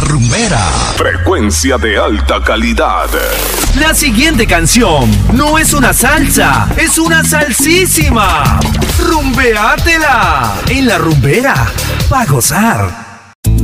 Rumbera. Frecuencia de alta calidad. La siguiente canción no es una salsa, es una salsísima. Rumbeátela en La Rumbera, pa' gozar.